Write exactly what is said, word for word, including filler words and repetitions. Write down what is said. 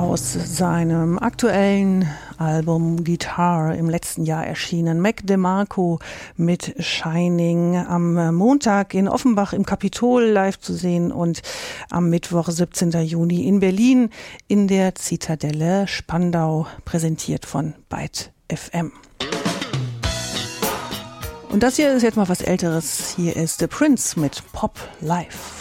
aus seinem aktuellen Album Guitar im letzten Jahr erschienen. Mac DeMarco mit Shining, am Montag in Offenbach im Kapitol live zu sehen und am Mittwoch, siebzehnten Juni in Berlin in der Zitadelle Spandau, präsentiert von Byte F M. Und das hier ist jetzt mal was Älteres. Hier ist The Prince mit Pop Life.